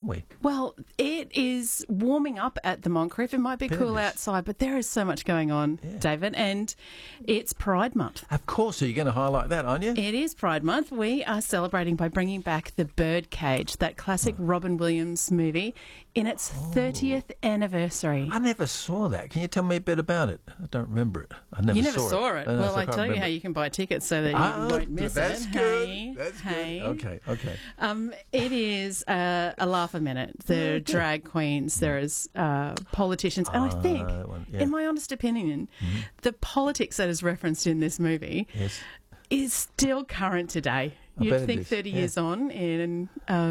we? Well, it is warming up at the Moncrieff. It might be cool outside, but there is so much going on, David, and it's Pride Month. Of course, so you're going to highlight that, aren't you? It is Pride Month. We are celebrating by bringing back The Birdcage, that classic Robin Williams movie, in its 30th anniversary. I never saw that. Can you tell me a bit about it? I don't remember it. I never You never saw it? No, Well, so I tell you how you can buy tickets so that you won't miss that's it. Good. That's Hey. good. Okay. It is a laugh a minute. There are drag queens, there is politicians, and I think, in my honest opinion, the politics that is referenced in this movie is still current today. You'd think 30 years on in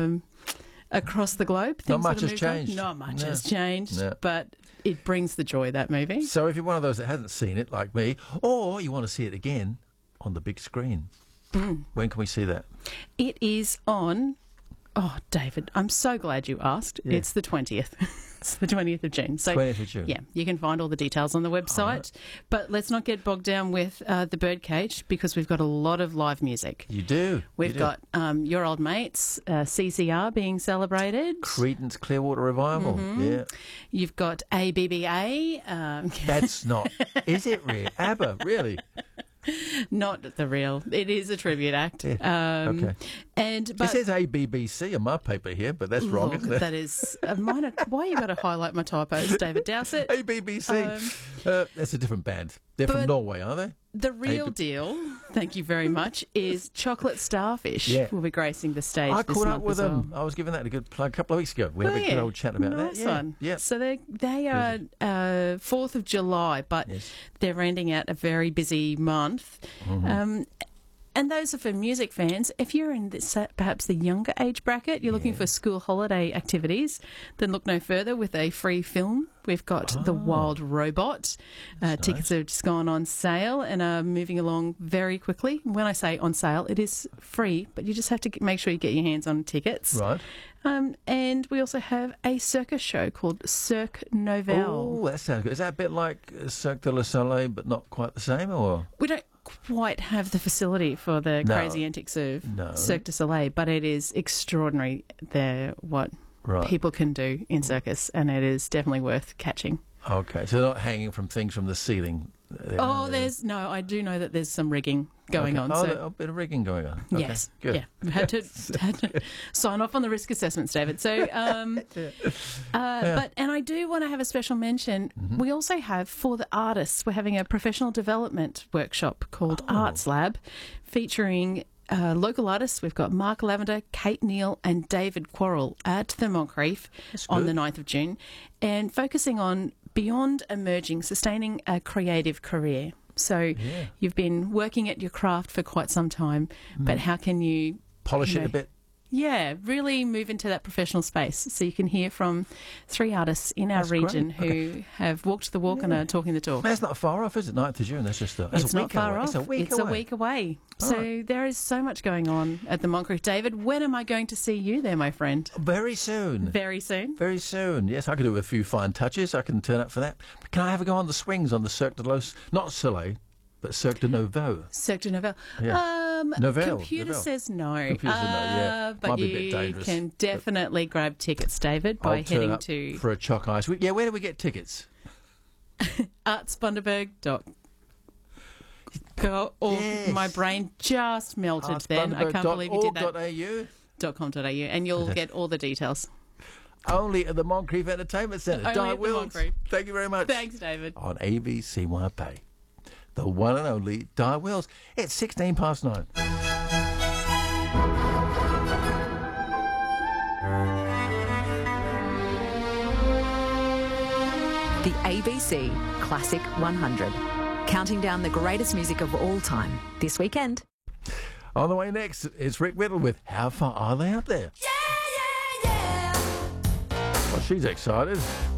across the globe, not much has changed. Not much has changed, but it brings the joy, that movie. So if you're one of those that hasn't seen it, like me, or you want to see it again on the big screen, when can we see that? It is on... Oh, David, I'm so glad you asked. Yeah. It's the 20th. It's the 20th of June. So, 20th of June. Yeah, you can find all the details on the website. Right. But let's not get bogged down with The Birdcage, because we've got a lot of live music. You do. We've got Your Old Mates, CCR being celebrated. Creedence Clearwater Revival. Yeah. You've got ABBA. That's not... Is it real? ABBA, really? Not the real. It is a tribute act. Yeah. Okay. But it says ABBC on my paper here, but that's wrong, isn't it? That is minor. Why you got to highlight my typos, David Dowsett? ABBC. That's a different band. They're from Norway, are they? The real deal, thank you very much, is Chocolate Starfish will be gracing the stage I this caught month up with as well. them. I was giving that a good plug a couple of weeks ago. We had a good old chat about nice that. One. Yeah. So they are 4th of July, but they're rounding out a very busy month. And those are for music fans. If you're in perhaps the younger age bracket, you're looking for school holiday activities, then look no further with a free film. We've got The Wild Robot. Tickets have just gone on sale and are moving along very quickly. When I say on sale, it is free, but you just have to make sure you get your hands on tickets. Right. And we also have a circus show called Cirque Novelle. Oh, that sounds good. Is that a bit like Cirque du Soleil, but not quite the same, or...? We don't quite have the facility for the crazy antics of Cirque du Soleil, but it is extraordinary what people can do in circus, and it is definitely worth catching. Okay, so they're not hanging from things from the ceiling. I do know that there's some rigging going on. So a bit of rigging going on. Okay, yes, good. Yeah, had to sign off on the risk assessments, David. So, but I do want to have a special mention. We also have for the artists. We're having a professional development workshop called Arts Lab, featuring local artists. We've got Mark Lavender, Kate Neal and David Quarrell at the Moncrieff on the 9th of June, and focusing on beyond emerging, sustaining a creative career. So you've been working at your craft for quite some time, but how can you... Polish it a bit? Yeah, really move into that professional space. So you can hear from 3 artists in our region who have walked the walk and are talking the talk. That's not far off, is it? 9th of June, that's just it's not far off. It's a week away. So there is so much going on at the Moncrieff. David, when am I going to see you there, my friend? Very soon. Very soon? Very soon, yes. I could do a few fine touches. I can turn up for that. Can I have a go on the swings on the Cirque du Soleil, but Cirque du Nouveau? Cirque du Nouveau. Yeah. Novelle. Computer says no. Computer says no, yeah. But Might be a you bit dangerous, can definitely grab tickets, David, by heading to... for a choc ice. Yeah, where do we get tickets? artsbundaberg.com. My brain just melted then. I can't believe you did that. .com.au, and you'll get all the details. Only at the Moncrieff Entertainment Centre. Di Wills. Thank you very much. Thanks, David. On ABCYP. The one and only Di Wills. It's 9:16. The ABC Classic 100. Counting down the greatest music of all time this weekend. On the way next, it's Rick Whittle with How Far Are They Up There? Yeah, yeah, yeah. Well, she's excited.